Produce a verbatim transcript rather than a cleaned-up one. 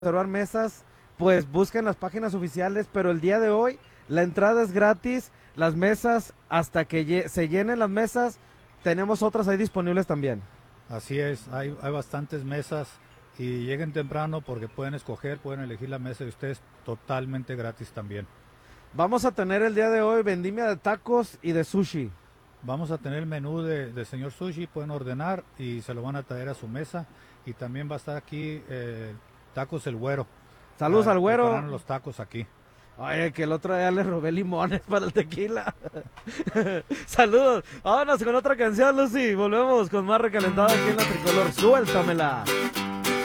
reservar mesas, pues busquen las páginas oficiales, pero el día de hoy la entrada es gratis, las mesas, hasta que lle- se llenen las mesas, tenemos otras ahí disponibles también. Así es, hay, hay bastantes mesas y lleguen temprano porque pueden escoger, pueden elegir la mesa de ustedes totalmente gratis también. Vamos a tener el día de hoy vendimia de tacos y de sushi. Vamos a tener el menú de, de señor Sushi, pueden ordenar y se lo van a traer a su mesa. Y también va a estar aquí eh, Tacos el Güero. Saludos Ah, al güero. preparan los tacos aquí. Oye, que el otro día le robé limones para el tequila. Saludos. Vámonos con otra canción, Lucy. Volvemos con más recalentada aquí en la tricolor. Suéltamela.